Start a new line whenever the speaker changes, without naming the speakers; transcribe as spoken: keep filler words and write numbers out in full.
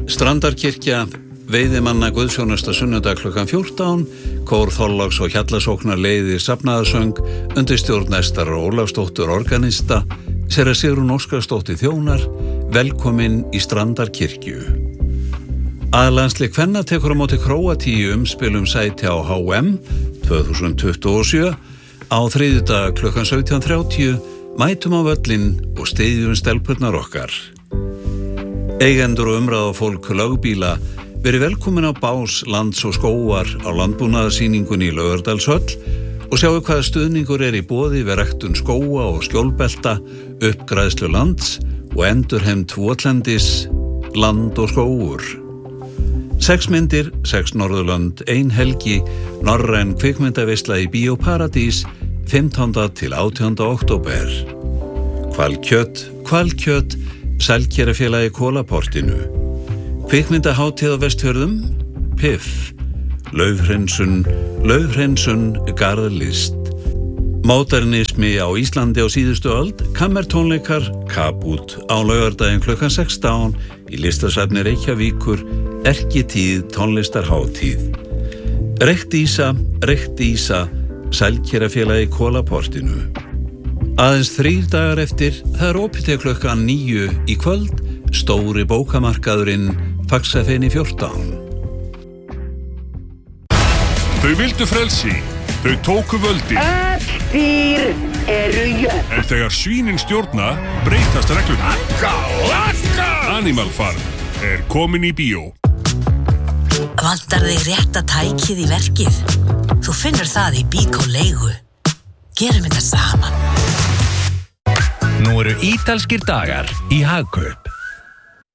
Strandarkirkja, veiðimanna guðsjónasta sunnudag klukkan fjórtán, kór Þorláks og Hjallasóknar leiðir safnaðarsöng undir stjórn Ester Ólafsdóttur organista, séra Sigrún Óskarsdóttir þjónar, velkomin í Strandarkirkju. Aðlandsleik kvenna tekur á móti Króatíu umspilum sæti á H M tvö þúsund tuttugu og sjö á þriðjudag klukkan sautján þrjátíu, mætum á völlinn og styðjum stelpurnar okkar. Eigendur og umræða fólk lögbíla verið velkomin á Bás lands og skógar á landbúnaðarsýningunni í Laugardalshöll og sjáu hvaða stuðningur er í boði við ræktun skóga og skjólbelta, uppgræðslu lands og endurheimt votlendis, land og skógur. Sex myndir, sex Norðurlönd, ein helgi, norræn kvikmyndaveisla í Bíóparadís, fimmtánda til átjánda október. Hvalkjöt, hvalkjöt, Sælkerafélagi Kólaportinu. Kvikmyndahátíð á Vestfjörðum, Piff. Laufhreinsun, laufhreinsun, garðlist. Módernismi á Íslandi á síðustu öld, kammertónleikar, Kapút á laugardaginn klukkan sextán í listasafni Reykjavíkur, Erkitíð tónlistarhátíð. Reyktísa, Reyktísa, Sælkerafélagi Kólaportinu. Aðeins þrír dagar eftir, það er opið til klukkan níu í kvöld, stóri bókamarkaðurinn Faxafeni fjórtán.
Þau vildu frelsi, þau tóku völdi.
Öll dýr eru jöfn.
En þegar svínin stjórna, breytast reglurnar.
Akka, akka!
Animal Farm er komin í bíó.
Vantar þig rétta tækið í verkið? Þú finnur það í Bíkó leigu. Gerum þetta saman.
Nú eru ítalskir dagar í Hagkaup.